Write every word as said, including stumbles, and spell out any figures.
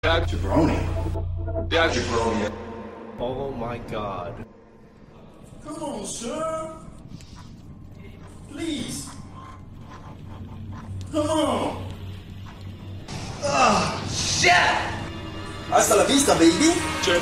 Yeah, Jabroni. yeah, jabroni. Oh my god. Come on, sir. Please. Come on. Ah, shit! Hasta la vista, baby.